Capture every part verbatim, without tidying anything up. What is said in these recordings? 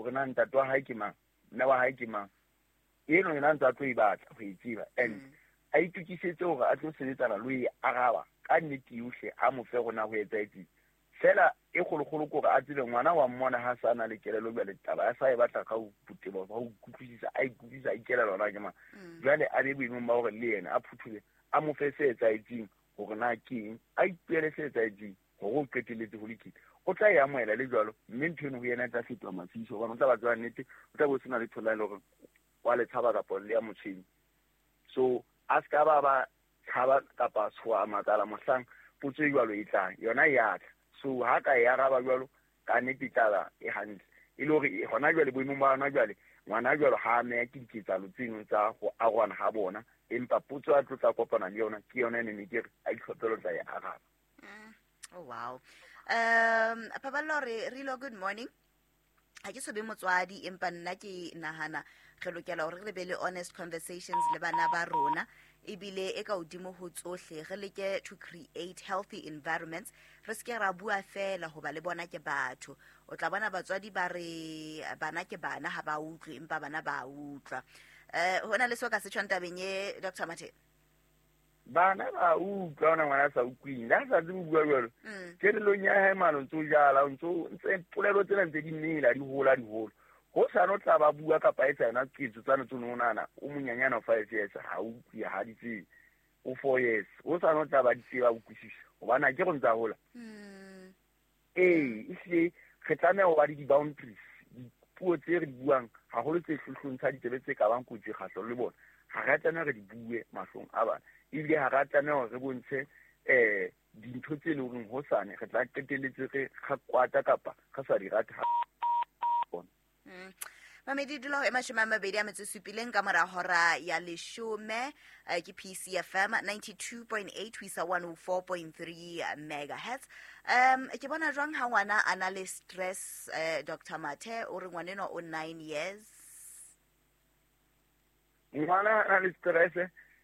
hore na ntate wa hae ke mang nna wa hae ke mang eno yona ntse a tlo e batla go e tseba and a itukisetse gore a tlo sebetsana le e araba ka nnete yohle a mo fe gona go etsaetseng fela e kgolokgolo kore a tsebe ngwana wa mmona ha sa na le kelelo bjale taba ya sa e batla ka go puteba ba go kutlwisisa a ikutlwisa a ikelelo lona ke mang jwale a be boemong ba gore le yena a phuthule a mo fe se etsaetseng gore na keng a ipeele se etsaetseng gore o qeteletse go lekile o tla e amoela le jalo mme ntho eno go yena e tla fetwa matshiso gobane o tla ba tseba nnete o tla bo se na le thola e le gore wa le tshaba kapa le ya motšhedi so a ska ba ba tshaba kapa tshoa makala mohlang potso e jalo e tlang yona e atla so ha ka ya raba jalo ka nnete taba e hantle e le gore gona jwale boemong ba hona jwale ngwana jwalo ha a meya ke diketsalo tseno tsa go arwana ga bona empa potso a tlo tla kopana le yona ke yona ene ne ke re a itlhophelo tla ya araba. Oh wow. Um Paballo re Rilo, good morning. Ha ke so be motswadi empa nna ke nahana re lokela hore re be le honest conversations le bana ba rona ebile e ka odimo ho tsohle re leke to create healthy environments re ske ra bua fela ho ba le bona ke batho o tla bona batswadi ba re bana ke bana ha ba utlwe empa bana ba utlwa eh hona le soka se tshwantabeng ye Doctor Mathe bana ba utlwa ona ngwana sa utlwing la sa tse bua jalo ke re lo nya ha mano ntso jala ntso ntse polelo tsena ntse di mmela di hola di hola go sa no tla ba bua ka paetsa yona kitso tsana tsone nana o monyanyana o five years ha utlwi ha di tse o four years go sa no tla ba di tseba utlwisisa o bana ke go ntsa hola eh isle re tsamaya o ba di boundaries di puo tse re di buang ha go le tse hlohlontsha di tebetse ka bang kutse kgatlo le bona ha ra tsana re di bue mahlong a bana ile ha ra tsana re bontshe eh dintho tse le reng ho sane re tla qeteletse re ga kwata kapa ga sa di rata bona Mamedi dilo e mashome a mabedi a metso supileng ka mora hora ya leshome ke P C F M ninety-two point eight wisa one oh four point three megahertz. Um ke bona jwang ha ngwana ana le stress uh, Doctor Mathe o re ngwaneno o nine years ngwana ana le stress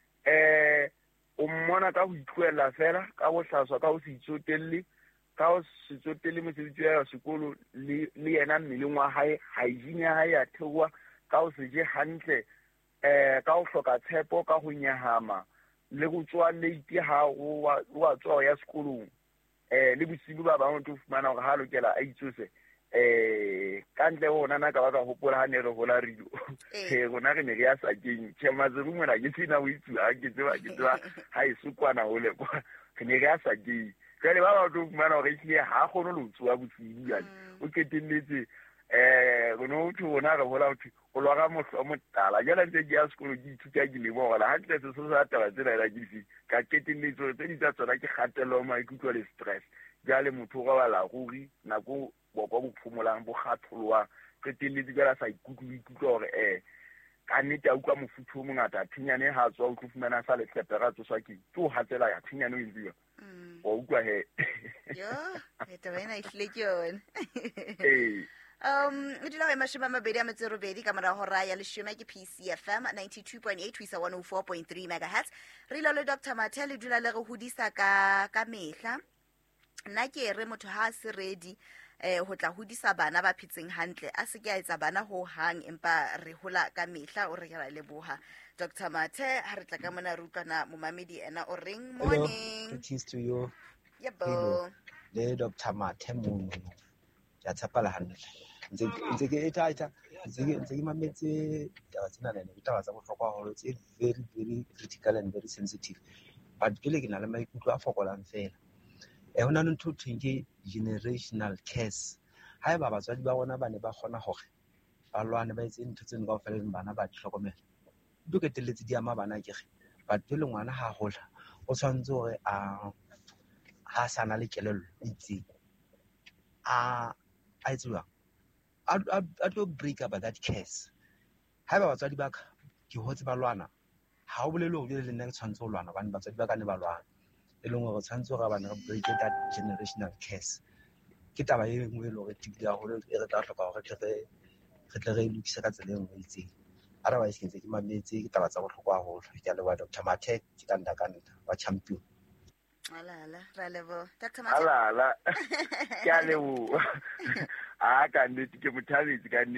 eh o mmona ka go ithuela fela ka go hlaswa ka go se itsotelle ka o se tsotelle mosebetsi ya sekolo le le yena mmeleng wa hae hygiene ya hae ya thewa ka o se je hantle eh ka o hloka tshepo ka go nyahama le go tswa late ha o wa tswa ya sekolong eh le bosibu ba bang o tlo fumana gore ha lokela a itsose eh kantle hona na ka ba ka hopola ha ne re hola rido eh gona re ne re ya sa keng tshemaze re mona ke tsina o itsu a ke tseba ke tseba ha e sukwana hole kwa ke ne re ya sa keng kale ba ba tlo fumana gore ke ha gono lo tswa bosibu yana o ketelletse eh gono utho bona re hola utho o lwa ga mohlo motala jala ntse ke ya sekolo ke ithuta ke le bona ha tle se so sa taba tsena la ke di ka ketelletse tse di tsa tsona ke kgatelo ma ikutlo le stress jale motho ga bala ruri nako bo go phumolang bo kgatholoa qetelletse ka la sa ikutlo ikutlo gore eh ka nnete a utlwa mofuthu o mongata thinyane ha tswa o tlofumana sa le tlepera tswa ke to hatsela ya thinyane o intsi o utlwa he yo eta bana ihleke yona eh Um o dilo e mashome a mabedi a metso robedi ka mora hora ya leshome ke P C F M ninety-two point eight wisa one oh four point three megahertz re lo le Doctor Mathe le dula le re hodisa ka ka mehla nna ke re motho ha se ready eh ho tla hodisa bana ba phitseng hantle a se ke a etsa bana ho hang empa re hola ka mehla o re ra leboha Doctor Mathe ha re tla ka mona rutlwana momamedi ena o reng morning greetings to you yebo le Doctor Mathe mono ya tsapala hantle ntse ke eta eta ntse ke mametse taba tsena le taba tsa bohlokwa haholo tse very very critical and very sensitive but pele ke na le maikutlo a fokolang fela e hona le ntho tshenge generational curse ha eba batswadi ba bona ba ne ba khona hore ba lwane ba itse ntho tseno ka fela bana ba tlhokomela do ke teletse di ama bana ke but pele ngwana ha hola o tshwantse hore a ha sana le kelelo itse a a itsewa a to break up that curse ha eba batswadi ba ka ke hotse ba lwana ha o bolelo o le nna ke tshwantse ho lwana bana batswadi ba ka ne ba lwana e leng gore tshwantse ga bana break that generational curse ke taba e nngwe le gore tibile haholo e re tla hloka gore re re tle re lokisa ka tsela e nngwe itseng otherwise ke ntse ke mametse ke taba tsa bohlokwa haholo ke a le wa Doctor Mathe ke kanda kanda wa champion ala ala ra lebo Doctor Mathe ala ala ke a lebo a ka nnete ke mothabetse ka